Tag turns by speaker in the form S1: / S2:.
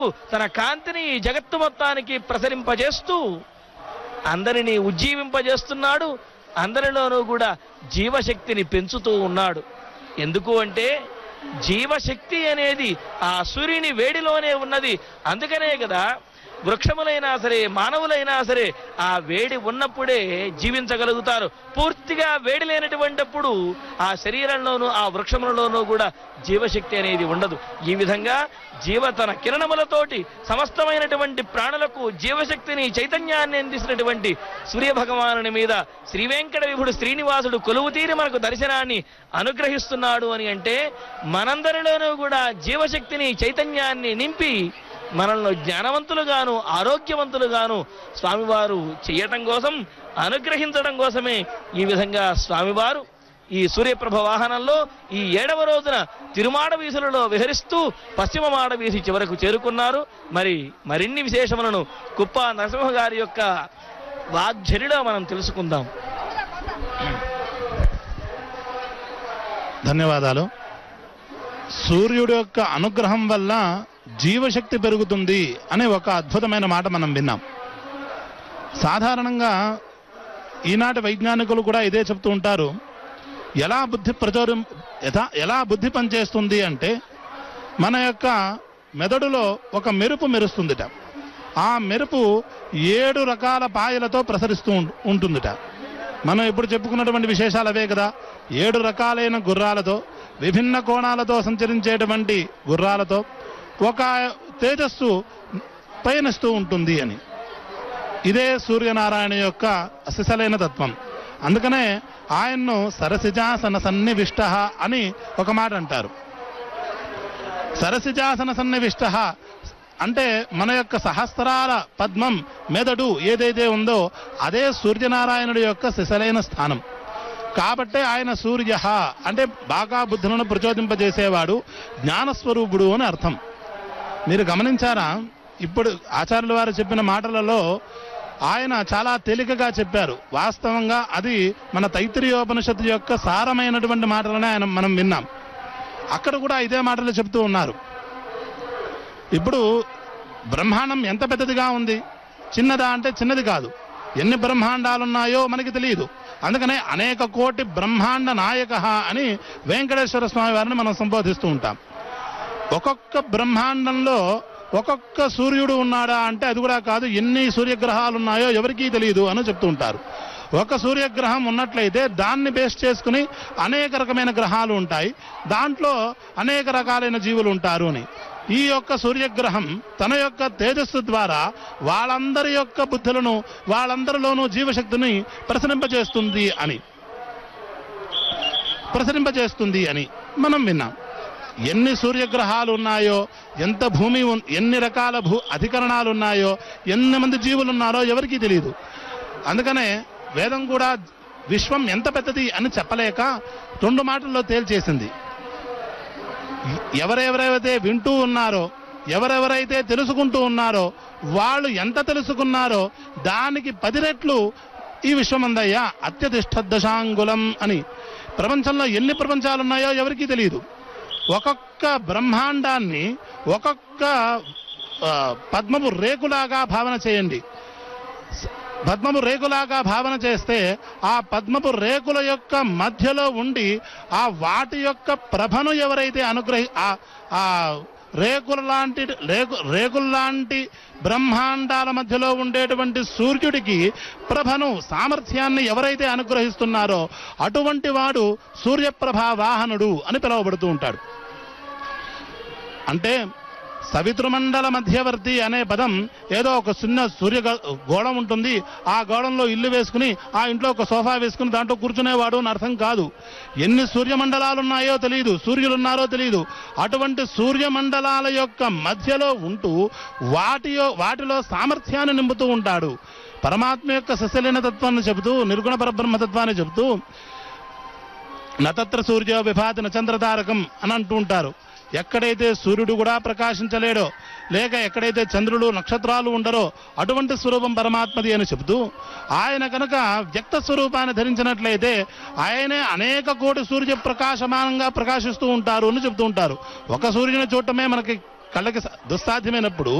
S1: తన కాంతిని జగత్తు మొత్తానికి ప్రసరింపజేస్తూ అందరినీ ఉజ్జీవింపజేస్తున్నాడు. అందరిలోనూ కూడా జీవశక్తిని పెంచుతూ ఉన్నాడు. ఎందుకు అంటే జీవశక్తి అనేది ఆ సూర్యుని వేడిలోనే ఉన్నది. అందుకనే కదా వృక్షములైనా సరే మానవులైనా సరే ఆ వేడి ఉన్నప్పుడే జీవించగలుగుతారు. పూర్తిగా వేడి లేనటువంటిప్పుడు ఆ శరీరంలోనూ ఆ వృక్షములలోనూ కూడా జీవశక్తి అనేది ఉండదు. ఈ విధంగా తన కిరణములతోటి సమస్తమైనటువంటి ప్రాణులకు జీవశక్తిని చైతన్యాన్ని అందిస్తున్నటువంటి సూర్యభగవానుని మీద శ్రీ వెంకట విభుడు శ్రీనివాసుడు కొలువు తీరి మనకు దర్శనాన్ని అనుగ్రహిస్తున్నాడు అని అంటే మనందరిలోనూ కూడా జీవశక్తిని చైతన్యాన్ని నింపి మనల్ని జ్ఞానవంతులుగాను ఆరోగ్యవంతులుగాను స్వామివారు చేయటం కోసం అనుగ్రహించడం కోసమే ఈ విధంగా స్వామివారు ఈ సూర్యప్రభ వాహనంలో ఈ 7వ రోజున తిరుమాడ వీధులలో విహరిస్తూ పశ్చిమ మాడ వీధి చివరకు చేరుకున్నారు. మరిన్ని విశేషములను కుప్ప నరసింహ గారి యొక్క వాగ్ఝరిలో మనం తెలుసుకుందాం.
S2: ధన్యవాదాలు. సూర్యుడి యొక్క అనుగ్రహం వల్ల జీవశక్తి పెరుగుతుంది అనే ఒక అద్భుతమైన మాట మనం విన్నాం. సాధారణంగా ఈనాటి వైజ్ఞానికులు కూడా ఇదే చెప్తూ ఉంటారు. ఎలా బుద్ధి పనిచేస్తుంది అంటే మన యొక్క మెదడులో ఒక మెరుపు మెరుస్తుందిట. ఆ మెరుపు 7 రకాల పాయలతో ప్రసరిస్తూ ఉంటుందిట. మనం ఇప్పుడు చెప్పుకున్నటువంటి విశేషాలు అవే కదా. 7 రకాలైన గుర్రాలతో విభిన్న కోణాలతో సంచరించేటువంటి గుర్రాలతో ఒక తేజస్సు పయనిస్తూ ఉంటుంది అని. ఇదే సూర్యనారాయణ యొక్క అసిసలైన తత్వం. అందుకనే ఆయన్ను సరసిజాసన సన్నివిష్ట అని ఒక మాట అంటారు. సరసిజాసన సన్నివిష్ట అంటే మన యొక్క సహస్రాల పద్మం మెదడు ఏదైతే ఉందో అదే సూర్యనారాయణుడి యొక్క సిసలైన స్థానం. కాబట్టే ఆయన సూర్య అంటే బాగా బుద్ధులను ప్రచోదింపజేసేవాడు, జ్ఞానస్వరూపుడు అని అర్థం. మీరు గమనించారా? ఇప్పుడు ఆచార్యుల వారు చెప్పిన మాటలలో ఆయన చాలా తేలికగా చెప్పారు. వాస్తవంగా అది మన తైత్తిరీయోపనిషత్తు యొక్క సారమైనటువంటి మాటలనే మనం విన్నాం. అక్కడ కూడా ఇదే మాటలు చెప్తూ ఉన్నారు. ఇప్పుడు బ్రహ్మాండం ఎంత పెద్దదిగా ఉంది? చిన్నదా అంటే చిన్నది కాదు. ఎన్ని బ్రహ్మాండాలు ఉన్నాయో మనకి తెలియదు. అందుకనే అనేక కోటి బ్రహ్మాండ నాయక అని వెంకటేశ్వర స్వామి వారిని మనం సంబోధిస్తూ ఉంటాం. ఒక్కొక్క బ్రహ్మాండంలో ఒక్కొక్క సూర్యుడు ఉన్నాడా అంటే అది కూడా కాదు. ఎన్ని సూర్యగ్రహాలు ఉన్నాయో ఎవరికీ తెలియదు అని చెప్తూ ఉంటారు. ఒక సూర్యగ్రహం ఉన్నట్లయితే దాన్ని బేస్ చేసుకుని అనేక రకమైన గ్రహాలు ఉంటాయి, దాంట్లో అనేక రకాలైన జీవులు ఉంటారు అని. ఈ యొక్క సూర్యగ్రహం తన యొక్క తేజస్సు ద్వారా వాళ్ళందరి యొక్క బుద్ధులను వాళ్ళందరిలోనూ జీవశక్తిని ప్రసరింపజేస్తుంది అని మనం విన్నాం. ఎన్ని సూర్యగ్రహాలు ఉన్నాయో, ఎంత భూమి, ఎన్ని రకాల అధికరణాలు ఉన్నాయో, ఎన్ని మంది జీవులు ఉన్నారో ఎవరికీ తెలియదు. అందుకనే వేదం కూడా విశ్వం ఎంత పెద్దది అని చెప్పలేక 2 మాటల్లో తేల్చేసింది. ఎవరెవరైతే వింటూ ఉన్నారో, ఎవరెవరైతే తెలుసుకుంటూ ఉన్నారో వాళ్ళు ఎంత తెలుసుకున్నారో దానికి 10 రెట్లు ఈ విశ్వమందయ్య అత్యధిష్ట దశాంగులం అని. ప్రపంచంలో ఎన్ని ప్రపంచాలు ఉన్నాయో ఎవరికీ తెలియదు. ఒక్కొక్క బ్రహ్మాండాన్ని ఒక్కొక్క పద్మపు రేకులాగా భావన చేయండి. పద్మపు రేకులాగా భావన చేస్తే ఆ పద్మపు రేకుల యొక్క మధ్యలో ఉండి ఆ వాటి యొక్క ప్రభను ఎవరైతే ఆ రేకుల్లాంటి బ్రహ్మాండాల మధ్యలో ఉండేటువంటి సూర్యుడికి ప్రభను, సామర్థ్యాన్ని ఎవరైతే అనుగ్రహిస్తున్నారో అటువంటి వాడు సూర్యప్రభా వాహనుడు అని పిలువబడుతూ ఉంటాడు. అంటే సవితృమండల మధ్యవర్తి అనే పదం ఏదో ఒక చిన్న గోళం ఉంటుంది, ఆ గోళంలో ఇల్లు వేసుకుని ఆ ఇంట్లో ఒక సోఫా వేసుకుని దాంట్లో కూర్చునేవాడు అని అర్థం కాదు. ఎన్ని సూర్యమండలాలు ఉన్నాయో తెలియదు, సూర్యులున్నారో తెలియదు. అటువంటి సూర్యమండలాల యొక్క మధ్యలో ఉంటూ వాటిలో సామర్థ్యాన్ని నింపుతూ ఉంటాడు. పరమాత్మ యొక్క సస్యలీన తత్వాన్ని చెబుతూ, నిర్గుణ పరబ్రహ్మతత్వాన్ని చెబుతూ నతత్ర సూర్యో విభాతి నచంద్రతారకం అని అంటూ ఉంటారు. ఎక్కడైతే సూర్యుడు కూడా ప్రకాశించలేడో, లేక ఎక్కడైతే చంద్రుడు నక్షత్రాలు ఉండరో అటువంటి స్వరూపం పరమాత్మది అని చెబుతూ, ఆయన కనుక వ్యక్త స్వరూపాన్ని ధరించినట్లయితే ఆయనే అనేక కోటి సూర్య ప్రకాశమానంగా ప్రకాశిస్తూ ఉంటారు అని చెబుతూ ఉంటారు. ఒక సూర్యుని చూడటమే మనకి కళ్ళకి దుస్సాధ్యమైనప్పుడు